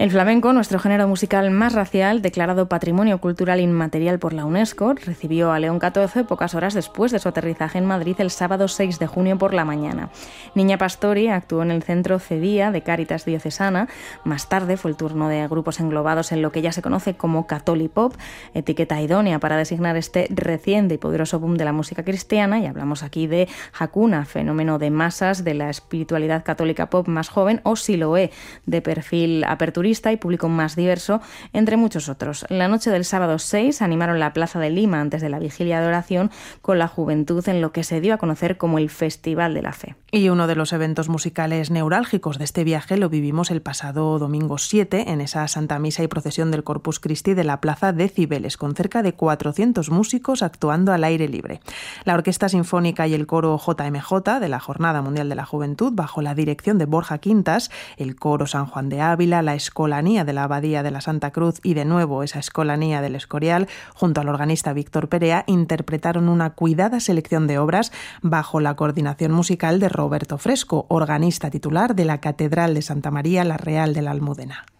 El flamenco, nuestro género musical más racial, declarado Patrimonio Cultural Inmaterial por la UNESCO, recibió a León XIV pocas horas después de su aterrizaje en Madrid el sábado 6 de junio por la mañana. Niña Pastori actuó en el Centro Cedía de Cáritas Diocesana. Más tarde fue el turno de grupos englobados en lo que ya se conoce como Catolipop, etiqueta idónea para designar este reciente y poderoso boom de la música cristiana, y hablamos aquí de Hakuna, fenómeno de masas de la espiritualidad católica pop más joven, o Siloé, de perfil aperturista y público más diverso, entre muchos otros. La noche del sábado 6 animaron la Plaza de Lima antes de la vigilia de oración con la juventud en lo que se dio a conocer como el Festival de la Fe. Y uno de los eventos musicales neurálgicos de este viaje lo vivimos el pasado domingo 7 en esa Santa Misa y procesión del Corpus Christi de la Plaza de Cibeles, con cerca de 400 músicos actuando al aire libre. La Orquesta Sinfónica y el coro JMJ de la Jornada Mundial de la Juventud, bajo la dirección de Borja Quintas, el coro San Juan de Ávila, la Escolanía de la Abadía de la Santa Cruz y de nuevo esa Escolanía del Escorial, junto al organista Víctor Perea, interpretaron una cuidada selección de obras bajo la coordinación musical de Roberto Fresco, organista titular de la Catedral de Santa María la Real de la Almudena.